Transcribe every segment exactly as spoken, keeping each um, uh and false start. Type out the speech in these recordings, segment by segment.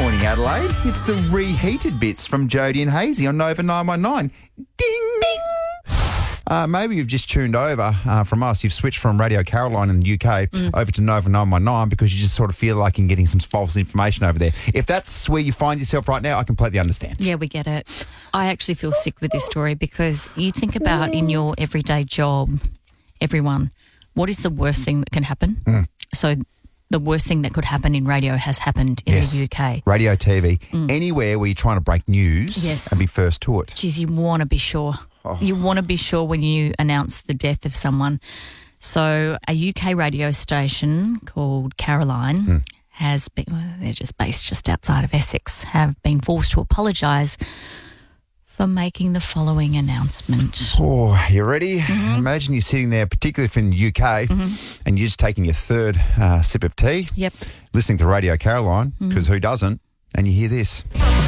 morning, Adelaide. It's the reheated bits from Jody and Hazy on Nova nine one nine. Ding! Ding! Uh, maybe you've just tuned over uh, from us. You've switched from Radio Caroline in the U K mm. over to Nova nine one nine because you just sort of feel like you're getting some false information over there. If that's where you find yourself right now, I completely understand. Yeah, we get it. I actually feel sick with this story because you think about in your everyday job, everyone, what is the worst thing that can happen? Mm. So the worst thing that could happen in radio has happened in yes. the U K. Radio, T V, mm. anywhere where you're trying to break news yes. and be first to it. Geez, you want to be sure. Oh. You want to be sure when you announce the death of someone. So a U K radio station called Caroline mm. has been, well, they're just based just outside of Essex, have been forced to apologise for making the following announcement. Oh, you ready? Mm-hmm. Imagine you're sitting there, particularly if in the U K, mm-hmm. and you're just taking your third uh, sip of tea, yep. listening to Radio Caroline, because mm-hmm. who doesn't, and you hear this.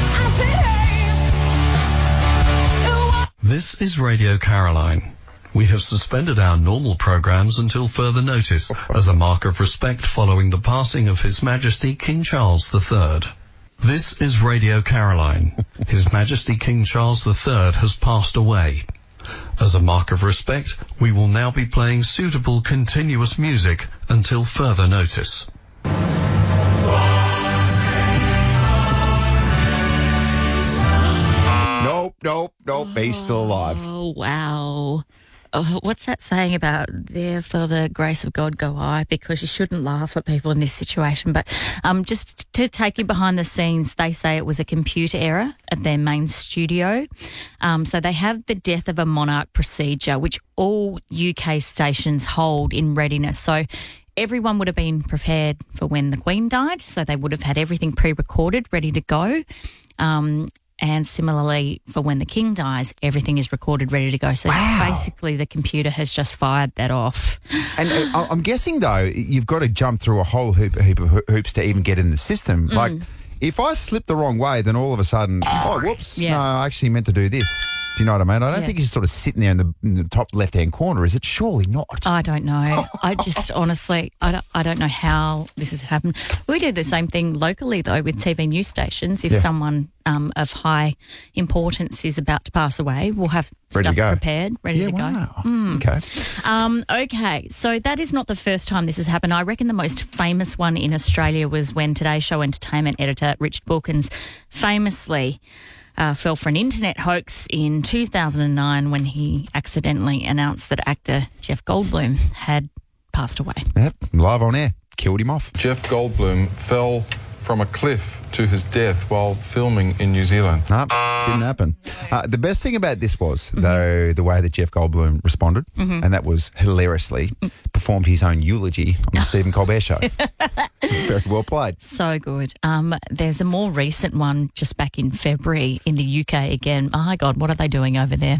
This is Radio Caroline. We have suspended our normal programmes until further notice as a mark of respect following the passing of His Majesty King Charles the Third. This is Radio Caroline. His Majesty King Charles the Third has passed away. As a mark of respect, we will now be playing suitable continuous music until further notice. Nope, nope, nope, he's still alive. Oh, wow. Oh, what's that saying about there for the grace of God go I? Because you shouldn't laugh at people in this situation. But um, just to take you behind the scenes, they say it was a computer error at their main studio. Um, so they have the death of a monarch procedure, which all U K stations hold in readiness. So everyone would have been prepared for when the Queen died. So they would have had everything pre-recorded, ready to go. Um And similarly, for when the King dies, everything is recorded, ready to go. So wow. basically the computer has just fired that off. And uh, I'm guessing, though, you've got to jump through a whole hoop, heap of hoops to even get in the system. Mm. Like, if I slip the wrong way, then all of a sudden, oh, whoops, yeah. no, I actually meant to do this. Do you know what I mean? I don't yeah. think he's sort of sitting there in the, in the top left-hand corner, is it? Surely not. I don't know. I just honestly, I don't, I don't know how this has happened. We do the same thing locally, though, with T V news stations. If yeah. someone um, of high importance is about to pass away, we'll have ready stuff to go. prepared, ready yeah, to go. Wow. Mm. Okay. Um, okay, so that is not the first time this has happened. I reckon the most famous one in Australia was when Today Show entertainment editor Richard Wilkins famously Uh, fell for an internet hoax in two thousand nine when he accidentally announced that actor Jeff Goldblum had passed away. Yep, live on air. Killed him off. Jeff Goldblum fell from a cliff to his death while filming in New Zealand. No, nope, didn't happen. Uh, the best thing about this was, mm-hmm. though, the way that Jeff Goldblum responded, mm-hmm. and that was hilariously, performed his own eulogy on the Stephen Colbert Show. Very well played. So good. Um, there's a more recent one just back in February in the U K again. Oh, my God, what are they doing over there?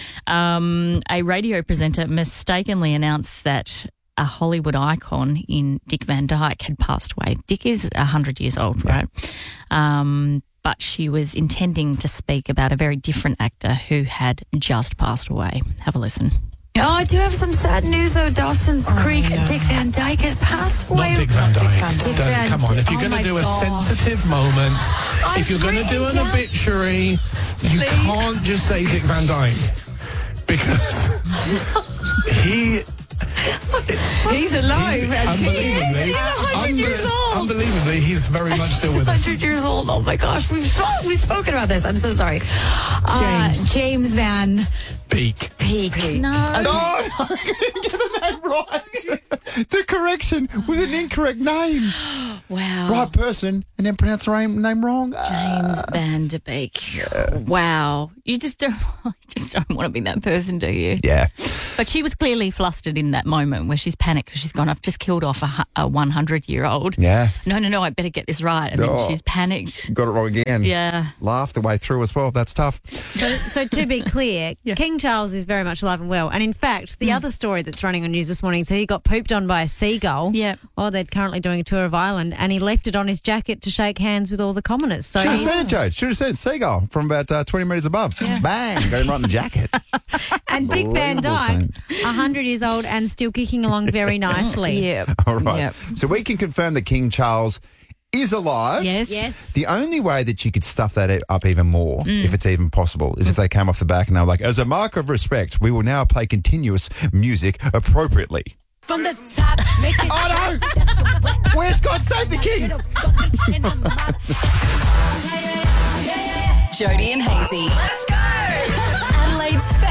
Um, a radio presenter mistakenly announced that a Hollywood icon in Dick Van Dyke had passed away. Dick is one hundred years old, right? Um, but she was intending to speak about a very different actor who had just passed away. Have a listen. Oh, I do have some sad news though. Dawson's oh, Creek, no. Dick Van Dyke has passed away. Not Dick Van Dyke. Not Dick Van Dyke. Come on, if you're oh going to do a God. sensitive moment, I've if you're going to do an down. obituary, you Please. can't just say Dick Van Dyke. Because he... He's alive. He's, unbelievably, he's one hundred unbe- years old. Unbelievably, he's very much still with us. one hundred years old. Oh, my gosh. We've, we've spoken about this. I'm so sorry. Uh, James. James Van... Peak. Peak. No. Okay. No, I couldn't get the name right. The correction was an incorrect name. Wow. Right person, and then pronounce the name wrong. James Uh, Van Der Beek. Yeah. Wow. You just don't, you just don't want to be that person, do you? Yeah. But she was clearly flustered in that moment where she's panicked because she's gone, I've just killed off a, a hundred-year-old. Yeah. No, no, no, I better get this right. And Oh. then she's panicked. Got it wrong again. Yeah. Laughed the way through as well. That's tough. So, so to be clear, Yeah. King Charles is very much alive and well. And in fact, the Mm. other story that's running on news this morning said he got pooped on by a seagull. Yeah. Oh, they're currently doing a tour of Ireland, and he left it on his jacket to shake hands with all the commoners. So Should have he's- said it, Joe. Should have said it. Seagull from about uh, twenty metres above. Yeah. Bang. Got him right in the jacket. And Dick Van Unbelievable Dyke, scenes. one hundred years old and still kicking along very nicely. Yeah. All right. Yep. So we can confirm that King Charles is alive. Yes. Yes. The only way that you could stuff that up even more, if it's even possible, is if they came off the back and they were like, as a mark of respect, we will now play continuous music appropriately. From the top, make it. Oh, no! Where's God Save the King? Jody and Hazy. Let's go. Adelaide's